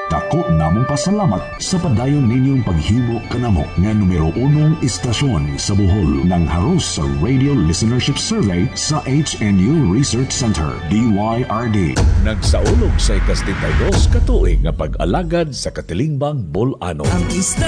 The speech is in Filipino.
Dako namong pasalamat sa padayon ninyong paghimo kanamo nga numero 1 istasyon sa Bohol ng haros sa Radio Listenership Survey sa HNU Research Center, DYRD. Nagsaulog sa ika-72 katuig nga pag-alagad sa Katilingbang Bolano.